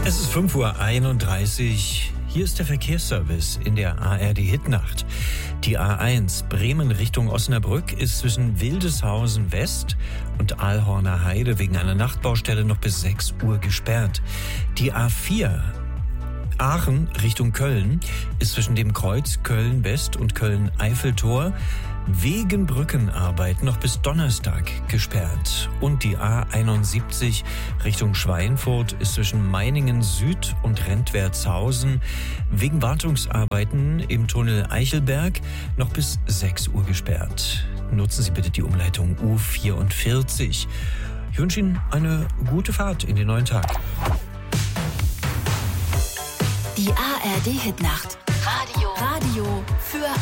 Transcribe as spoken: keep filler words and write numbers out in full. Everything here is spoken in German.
Es ist fünf Uhr einunddreißig. Hier ist der Verkehrsservice in der A R D-Hitnacht. Die A eins Bremen Richtung Osnabrück ist zwischen Wildeshausen West und Alhorner Heide wegen einer Nachtbaustelle noch bis sechs Uhr gesperrt. Die A vier Aachen Richtung Köln ist zwischen dem Kreuz Köln-West und Köln-Eiffeltor wegen Brückenarbeit noch bis Donnerstag gesperrt. Und die A einundsiebzig Richtung Schweinfurt ist zwischen Meiningen Süd und Rentwertshausen wegen Wartungsarbeiten im Tunnel Eichelberg noch bis sechs Uhr gesperrt. Nutzen Sie bitte die Umleitung U vierundvierzig. Ich wünsche Ihnen eine gute Fahrt in den neuen Tag. Die A R D-Hitnacht. Radio. Radio für